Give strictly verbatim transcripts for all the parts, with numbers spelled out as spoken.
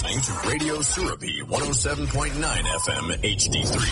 listening to Radio Surabhi one oh seven point nine F M H D three.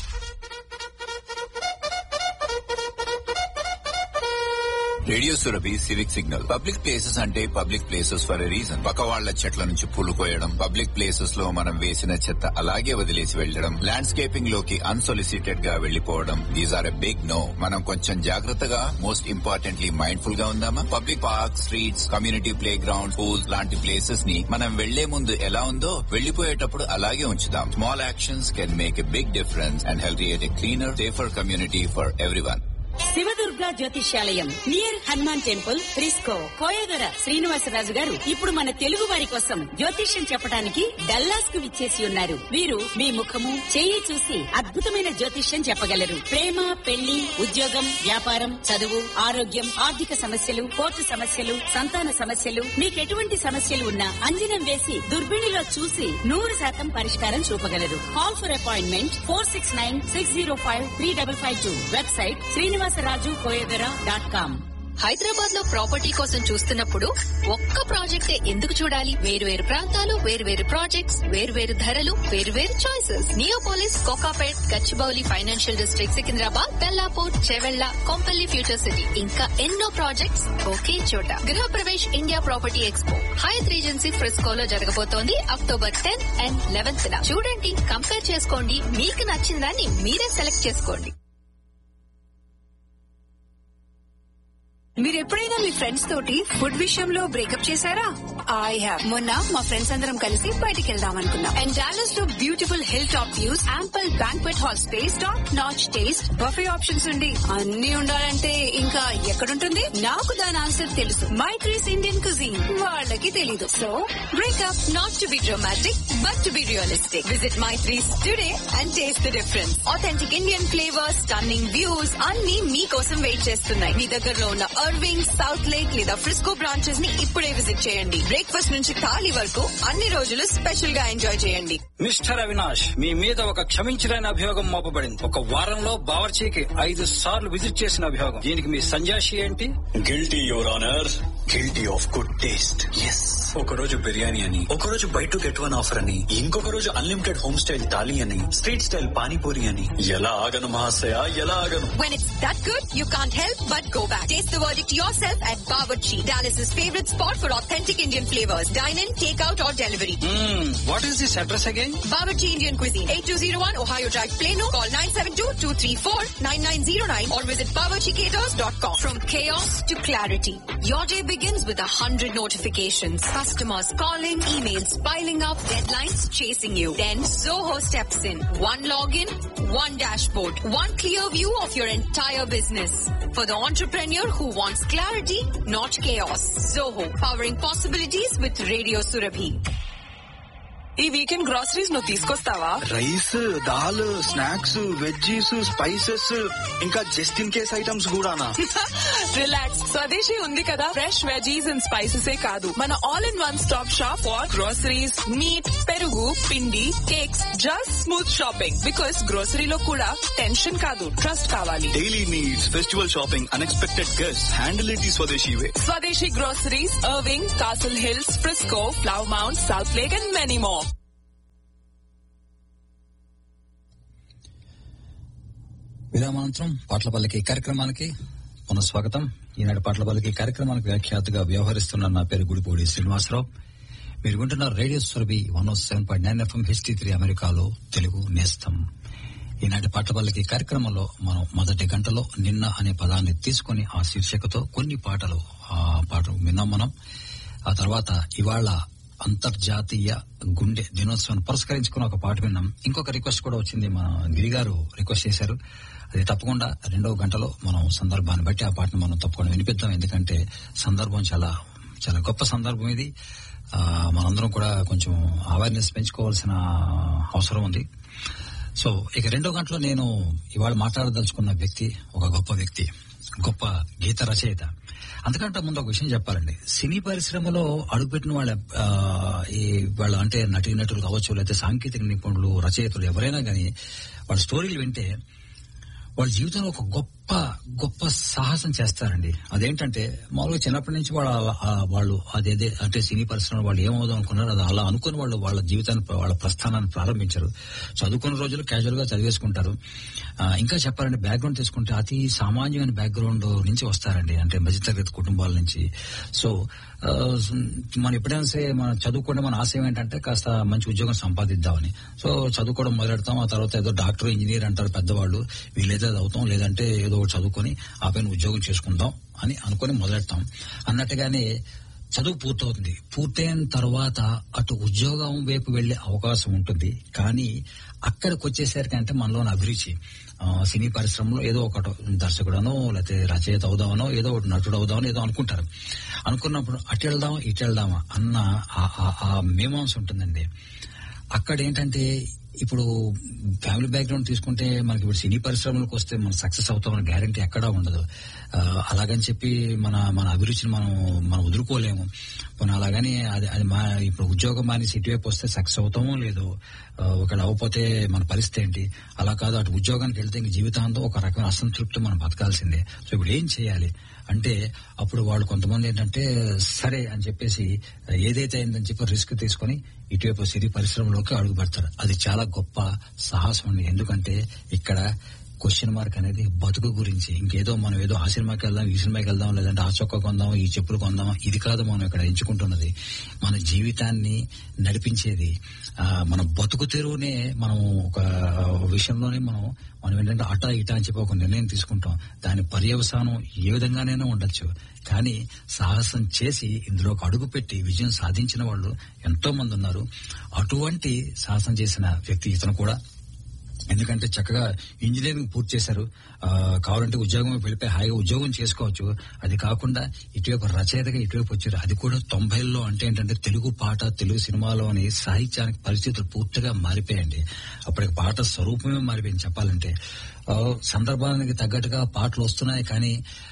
Radio Surabhi civic signal. Public places అంటే public places for a reason. పక్క వాళ్ల చెట్ల నుంచి పూలు కోయడం, public places లో మనం వేసిన చెత్త అలాగే వదిలేసి వెళ్లడం, ల్యాండ్స్కేపింగ్ లోకి అన్సొలిసిటెడ్ గా వెళ్లిపోవడం, these are a big no. మనం కొంచెం జాగ్రత్తగా, మోస్ట్ ఇంపార్టెంట్లీ మైండ్ఫుల్ గా ఉందామా? Public park, streets, community play ground, pools లాంటి ప్లేసెస్ ని మనం వెళ్లే ముందు ఎలా ఉందో వెళ్లిపోయేటప్పుడు అలాగే ఉంచుదాం. Small actions can make a big difference and help create a cleaner, safer community for everyone. Shiva Durga జ్యోతిష్యాలయం near Hanuman temple, Frisco, కోయగర Srinivasaraju గారు ఇప్పుడు మన తెలుగు వారి కోసం జ్యోతిష్యం చెప్పడానికి డల్లాస్ కు విచ్చేసి ఉన్నారు. వీరు మీ ముఖము, చెయ్యి చూసి అద్భుతమైన జ్యోతిష్యం చెప్పగలరు. ప్రేమ, పెళ్లి, ఉద్యోగం, వ్యాపారం, చదువు, ఆరోగ్యం, ఆర్థిక సమస్యలు, కోర్టు సమస్యలు, సంతాన సమస్యలు, మీకెటువంటి సమస్యలు ఉన్నా అంజనం వేసి దుర్బిణిలో చూసి నూరు శాతం పరిష్కారం చూపగలరు. Call for appointment four six nine six zero five three double five two. Website Srinivasaraju కోయగర dot com. Hyderabad లో ప్రాపర్టీ కోసం చూస్తున్నప్పుడు ఒక్క ప్రాజెక్టే ఎందుకు చూడాలి? వేరు వేరు ప్రాంతాలు, వేరు వేరు ప్రాజెక్ట్స్, వేరు వేరు ధరలు, వేరు వేరు choices. Neopolis, Kokapet, Gachibowli financial district, Secunderabad, Bellapur, Chevella, Kompally future city, ఇంకా ఎన్నో ప్రాజెక్ట్స్ ఒకే చోట. గృహ Pravesh India property expo Hayath regency ఫ్రిస్కోలో జరగబోతోంది అక్టోబర్ టెన్త్ అండ్ లెవెన్త్. చూడండి, కంపేర్ చేసుకోండి, మీకు నచ్చిన దాన్ని మీరే సెలెక్ట్ చేసుకోండి. మీరు ఎప్పుడైనా మీ ఫ్రెండ్స్ తోటి ఫుడ్ విషయంలో బ్రేకప్ చేశారా? I have. మొన్న మా ఫ్రెండ్స్ అందరం కలిసి బయటికి వెళ్దాం అనుకున్నాం. అండ్ డాలస్ లో beautiful hill top views, ample banquet hall space, top notch taste, buffet options ఉండి అన్ని ఉండాలంటే ఇంకా ఎక్కడుంటుంది? నాకు దాని ఆన్సర్ తెలుసు. Maitri's Indian cuisine. వాళ్ళకి తెలీదు. So breakup not to be dramatic but to be realistic. Visit Maitri's today and taste the difference. Authentic Indian flavours, stunning views అన్ని మీకోసం వెయిట్ చేస్తున్నాయి. మీ దగ్గరలో ఉన్న అర్వింగ్, సౌత్ లేక్ లేదా ఫ్రిస్కో బ్రాంచెస్ ని ఇప్పుడే విజిట్ చేయండి. బ్రేక్ఫాస్ట్ నుంచి థాలీ వరకు అన్ని రోజులు స్పెషల్ గా ఎంజాయ్ చేయండి. మిస్టర్ అవినాష్, మీ మీద ఒక క్షమించలేని అభియోగం మోపబడింది. ఒక వారంలో బావర్చీకి ఐదు సార్లు విజిట్ చేసిన అభియోగం. దీనికి మీ సంజాషి ఏంటి? Guilty your honour, guilty of good taste. Yes, ఒక రోజు బిర్యానీ అని, ఒక రోజు by to get one offer అని, ఇంకొక రోజు అన్లిమిటెడ్ హోమ్ స్టైల్ థాలీ అని, స్ట్రీట్ స్టైల్ పానీపూరి అని. ఎలా ఆగను మహాశయ, ఎలా ఆగను? When it's that good, you can't help but go back. Taste the verdict yourself at Bawarchi, Dallas's favorite spot for authentic Indian flavors. Dine in, take out or delivery. Hmm, what is this address again? Bawarchi Indian Cuisine, eighty-two oh one Ohio Drive, Plano. Call nine seven two, two three four, nine nine oh nine or visit bawarchi caters dot com. From chaos to clarity, your day begins with a hundred notifications. Customers calling, emails piling up, deadlines chasing you. Then Zoho steps in. One login, one dashboard, one clear view of your entire business. For the entrepreneur who wants clarity, not chaos. Zoho, powering possibilities with Radio Surabhi. ఈ weekend groceries నువ్వు తీసుకొస్తావా? Rice, dal, snacks, veggies, spices, ఇంకా just in case items కూడానా? Relax, స్వదేశీ ఉంది కదా. Fresh veggies and spices కాదు, మన all in one stop shop for groceries, meet, పెరుగు, పిండి, cakes, just smooth shopping. Because గ్రోసరీలో కూడా టెన్షన్ కాదు, ట్రస్ట్ కావాలి. Daily needs, festival shopping, unexpected guest, handle it the స్వదేశీ వే. స్వదేశీ groceries, Irving, castle hills, Frisco, flow mount, south lake and many more. విరామానంతరం పాటల పల్లకి కార్యక్రమానికి పునఃస్వాగతం. ఈనాటి పాటల పల్లకి కార్యక్రమానికి వ్యాఖ్యాతగా వ్యవహరిస్తున్న నా పేరు గుడిపూడి శ్రీనివాసరావు. మీరు వింటున్న రేడియో సురభి వన్ ఓ seven point nine FM HD three అమెరికాలో తెలుగు నేస్తం. ఈనాటి పాటల పల్లకి కార్యక్రమంలో మనం మొదటి గంటలో నిన్న అనే పదాన్ని తీసుకుని ఆ శీర్షికతో కొన్ని పాటలు ఆ పాటలు విన్నాం మనం. ఆ తర్వాత ఇవాళ అంతర్జాతీయ గుండె దినోత్సవాన్ని పురస్కరించుకుని ఒక పాట విన్నాం. ఇంకొక రిక్వెస్ట్ కూడా వచ్చింది, మా గిరి గారు రిక్వెస్ట్ చేశారు. అది తప్పకుండా రెండవ గంటలో మనం సందర్భాన్ని బట్టి ఆ పాటను మనం తప్పకుండా వినిపిద్దాం. ఎందుకంటే సందర్భం చాలా చాలా గొప్ప సందర్భం ఇది. మనందరం కూడా కొంచెం అవేర్నెస్ పెంచుకోవాల్సిన అవసరం ఉంది. సో ఇక రెండో గంటలో నేను ఇవాళ మాట్లాడదలుచుకున్న వ్యక్తి ఒక గొప్ప వ్యక్తి, గొప్ప గీత రచయిత. అంతకంటే ముందు ఒక విషయం చెప్పాలండి. సినీ పరిశ్రమలో అడుగుపెట్టిన వాళ్ళ ఈ వాళ్ళ అంటే నటీ నటులు కావచ్చు, లేకపోతే సాంకేతిక నిపుణులు, రచయితలు ఎవరైనా కానీ వాళ్ళ స్టోరీలు వింటే వాళ్ళ జీవితంలో ఒక గొప్ప గొప్ప గొప్ప సాహసం చేస్తారండి. అదేంటంటే మామూలుగా చిన్నప్పటి నుంచి వాళ్ళ వాళ్ళు అదేదే అంటే సినీ పరిశ్రమ వాళ్ళు ఏమవుదాం అనుకున్నారు, అది అలా అనుకుని వాళ్ళు వాళ్ళ జీవితాన్ని వాళ్ళ ప్రస్థానాన్ని ప్రారంభించారు. చదువుకున్న రోజులు క్యాజువల్ గా చదివేసుకుంటారు. ఇంకా చెప్పాలంటే బ్యాక్గ్రౌండ్ తీసుకుంటే అతి సామాన్యమైన బ్యాక్గ్రౌండ్ నుంచి వస్తారండి, అంటే మధ్యతరగతి కుటుంబాల నుంచి. సో మనం ఎప్పుడైనా సరే మనం చదువుకోవడం మన ఆశయం ఏంటంటే కాస్త మంచి ఉద్యోగం సంపాదిద్దామని. సో చదువుకోవడం మొదలెడతాం. ఆ తర్వాత ఏదో డాక్టర్ ఇంజనీర్ అంటారు పెద్దవాళ్ళు, వీళ్ళైతే అవుతాం, లేదంటే ఏదో చదువుకొని ఆ పైన ఉద్యోగం చేసుకుందాం అని అనుకుని మొదలెడతాం. అన్నట్టుగానే చదువు పూర్తవుతుంది. పూర్తయిన తర్వాత అటు ఉద్యోగం వైపు వెళ్లే అవకాశం ఉంటుంది. కానీ అక్కడికి వచ్చేసరికి అంటే మనలోని అభిరుచి సినీ పరిశ్రమలో ఏదో ఒకటి దర్శకుడనో లేకపోతే రచయిత అవుదామనో ఏదో ఒకటి నటుడు అవుదామనో ఏదో అనుకుంటారు. అనుకున్నప్పుడు అటు వెళ్దామా ఇటు వెళ్దామా అన్న ఆ మీమాంస ఉంటుందండి. అక్కడ ఏంటంటే ఇప్పుడు ఫ్యామిలీ బ్యాక్గ్రౌండ్ తీసుకుంటే మనకి ఇప్పుడు సినీ పరిశ్రమలకు వస్తే మనం సక్సెస్ అవుతామన్న గ్యారంటీ ఎక్కడా ఉండదు. అలాగని చెప్పి మన మన అభిరుచిని మనం మనం వదులుకోలేము. మనం అలాగని అది అది మా ఇప్పుడు ఉద్యోగం మానేసి ఇటువైపు వస్తే సక్సెస్ అవుతామో లేదో, ఒకవేళ అవ్వకపోతే మన పరిస్థితి ఏంటి? అలా కాదు, అటు ఉద్యోగానికి వెళ్తే ఇంక జీవితాంతం ఒక రకమైన అసంతృప్తి మనం బతకాల్సిందే. సో ఇప్పుడు ఏం చేయాలి అంటే అప్పుడు వాళ్ళు కొంతమంది ఏంటంటే సరే అని చెప్పేసి ఏదైతే అయిందని చెప్పి రిస్క్ తీసుకుని ఇటువైపు సినీ పరిశ్రమలోకి అడుగు పెడతారు. అది చాలా గొప్ప సాహసం అండి. ఎందుకంటే ఇక్కడ క్వశ్చన్ మార్క్ అనేది బతుకు గురించి. ఇంకేదో మనం ఏదో ఆ సినిమాకి వెళ్దాం, ఈ సినిమాకి వెళ్దాం, లేదంటే ఆ చొక్కా కొందాం, ఈ చెప్పులు కొందాం, ఇది కాదు మనం ఇక్కడ ఎంచుకుంటున్నది. మన జీవితాన్ని నడిపించేది మన బతుకు తెరువునే మనం ఒక విషయంలోనే మనం మనం ఏంటంటే అటా ఇటా అని చెప్పి ఒక నిర్ణయం తీసుకుంటాం. దాని పర్యవసానం ఏ విధంగానైనా ఉండొచ్చు. కానీ సాహసం చేసి ఇందులో ఒక అడుగు పెట్టి విజయం సాధించిన వాళ్ళు ఎంతో మంది ఉన్నారు. అటువంటి సాహసం చేసిన వ్యక్తి ఇతను కూడా. ఎందుకంటే చక్కగా ఇంజనీరింగ్ పూర్తి చేశారు. కావాలంటే ఉద్యోగం వెళ్ళిపోయి హాయిగా ఉద్యోగం చేసుకోవచ్చు. అది కాకుండా ఇటువైపు రచయితగా ఇటువైపు వచ్చారు. అది కూడా తొంభైల్లో. అంటే ఏంటంటే తెలుగు పాట, తెలుగు సినిమాలోని సాహిత్యానికి పరిస్థితులు పూర్తిగా మారిపోయాయండి. అప్పటికి పాట స్వరూపమే మారిపోయింది చెప్పాలంటే. సందర్భానికి తగ్గట్టుగా పాటలు వస్తున్నాయి, కానీ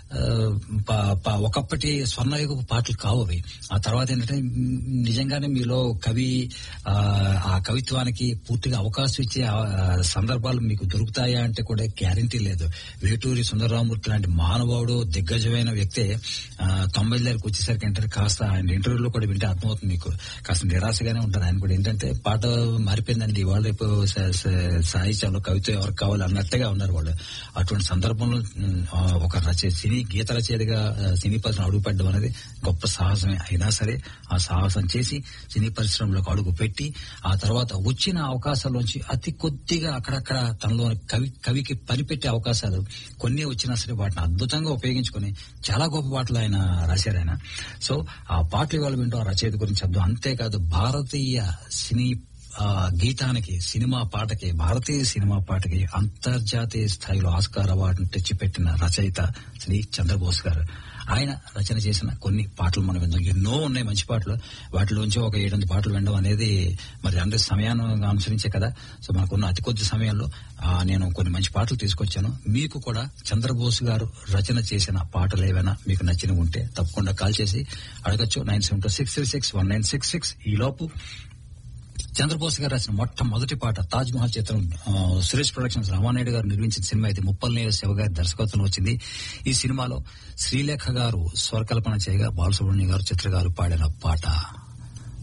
ఒకప్పటి స్వర్ణయుగపు పాటలు కావు అవి. ఆ తర్వాత ఏంటంటే నిజంగానే మీలో కవి ఆ కవిత్వానికి పూర్తిగా అవకాశం ఇచ్చే సందర్భాలు మీకు దొరుకుతాయా అంటే కూడా గ్యారంటీ లేదు. వేటూరి సుందరరామూర్తి లాంటి మానవుడు దిగ్గజమైన వ్యక్తే తొంభై దగ్గరికి వచ్చేసరికి ఏంటంటే కాస్త ఆయన ఇంటర్వ్యూలో కూడా వింటే అర్థమవుతుంది మీకు, కాస్త నిరాశగానే ఉంటారు ఆయన కూడా. ఏంటంటే పాట మారిపోయిందండి, ఇవాళ రేపు సాహిత్యంలో కవిత్వం ఎవరికి కావాలి అన్నట్టుగా ఉన్నారు వాళ్ళు. అటువంటి సందర్భంలో ఒక రచయ సినీ గీత రచయితగా సినీ పరిశ్రమ అడుగుపెట్టడం అనేది గొప్ప సాహసమే. అయినా సరే ఆ సాహసం చేసి సినీ పరిశ్రమలోకి అడుగు పెట్టి ఆ తర్వాత వచ్చిన అవకాశాల్లోంచి అతి కొద్దిగా అక్కడక్కడ తనలోని కవి కవికి పనిపెట్టే అవకాశాలు కొన్ని వచ్చినా సరే వాటిని అద్భుతంగా ఉపయోగించుకుని చాలా గొప్ప పాటలు ఆయన రాశారు ఆయన. సో ఆ పాటలు ఇవాళ వింటూ ఆ రచయిత గురించి చెప్తాం. అంతేకాదు భారతీయ సినీ గీతానికి, సినిమా పాటకి, భారతీయ సినిమా పాటకి అంతర్జాతీయ స్థాయిలో ఆస్కార్ అవార్డును తెచ్చిపెట్టిన రచయిత శ్రీ చంద్రబోస్ గారు. ఆయన రచన చేసిన కొన్ని పాటలు మనం విందాం. ఎన్నో ఉన్నాయి మంచి పాటలు. వాటిలోంచి ఒక ఏడెనిమిది పాటలు వినడం అనేది మరి అందరి సమయాన్ని అనుసరించే కదా. సో మనకున్న అతి కొద్ది సమయంలో నేను కొన్ని మంచి పాటలు తీసుకొచ్చాను. మీకు కూడా చంద్రబోస్ గారు రచన చేసిన పాటలు ఏవైనా మీకు నచ్చినవి ఉంటే తప్పకుండా కాల్ చేసి అడగచ్చు. Nine seven two six three six one nine six six ఈ లోపు చంద్రబోస్ గారు రాసిన మొట్టమొదటి పాట తాజ్ మహల్ చిత్రం సురేష్ ప్రొడక్షన్స్ రామానాయుడు గారు నిర్మించిన సినిమా ఇది. ముప్పలనేయ శివ గారి దర్శకత్వంలో వచ్చింది. ఈ సినిమాలో శ్రీలేఖ గారు స్వరకల్పన చేయగా బాలసుబ్రహ్మణ్యం గారు, చిత్ర గారు పాడిన పాట.